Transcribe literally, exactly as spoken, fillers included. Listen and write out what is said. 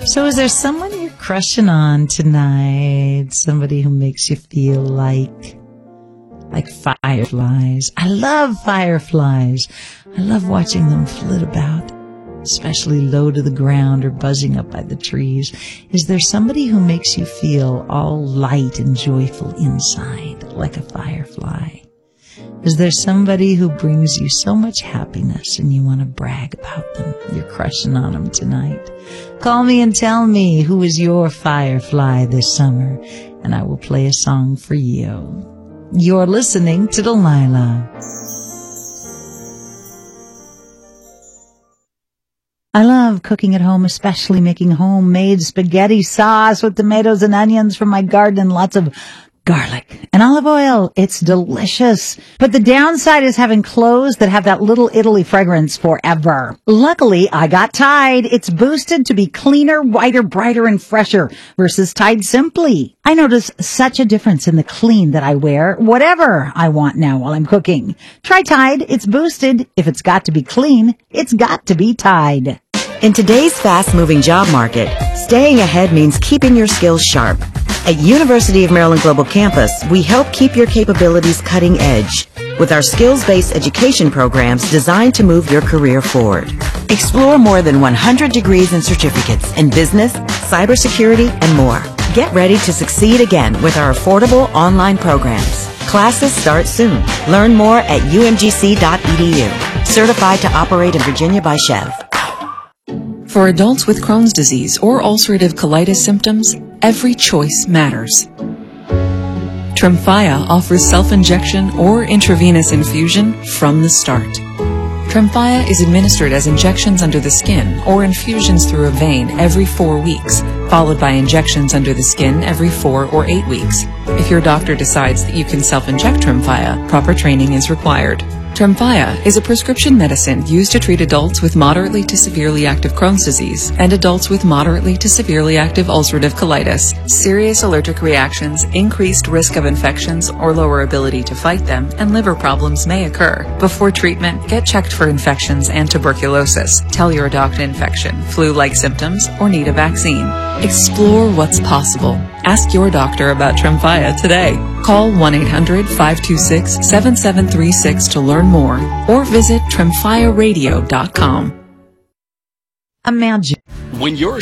So is there someone you're crushing on tonight? Somebody who makes you feel like, like fireflies. I love fireflies. I love watching them flit about, especially low to the ground or buzzing up by the trees. Is there somebody who makes you feel all light and joyful inside, like a firefly? Is there somebody who brings you so much happiness and you want to brag about them? You're crushing on them tonight. Call me and tell me who is your firefly this summer, and I will play a song for you. You're listening to Delilah. I love cooking at home, especially making homemade spaghetti sauce with tomatoes and onions from my garden and lots of garlic and olive oil. It's delicious. But the downside is having clothes that have that little Italy fragrance forever. Luckily, I got Tide. It's boosted to be cleaner, whiter, brighter, and fresher versus Tide Simply. I notice such a difference in the clean that I wear, whatever I want now while I'm cooking. Try Tide. It's boosted. If it's got to be clean, it's got to be Tide. In today's fast-moving job market, staying ahead means keeping your skills sharp. At University of Maryland Global Campus, we help keep your capabilities cutting edge with our skills-based education programs designed to move your career forward. Explore more than one hundred degrees and certificates in business, cybersecurity, and more. Get ready to succeed again with our affordable online programs. Classes start soon. Learn more at U M G C dot E D U. Certified to operate in Virginia by Chev. For adults with Crohn's disease or ulcerative colitis symptoms, every choice matters. Tremfya offers self-injection or intravenous infusion from the start. Tremfya is administered as injections under the skin or infusions through a vein every four weeks, followed by injections under the skin every four or eight weeks. If your doctor decides that you can self-inject Tremfya, proper training is required. Tremfya is a prescription medicine used to treat adults with moderately to severely active Crohn's disease and adults with moderately to severely active ulcerative colitis. Serious allergic reactions, increased risk of infections or lower ability to fight them, and liver problems may occur. Before treatment, get checked for infections and tuberculosis. Tell your doctor infection, flu-like symptoms, or need a vaccine. Explore what's possible. Ask your doctor about Tremfya today. Call one eight hundred, five two six, seven seven three six to learn more, or visit tremfya radio dot com. Imagine. When you're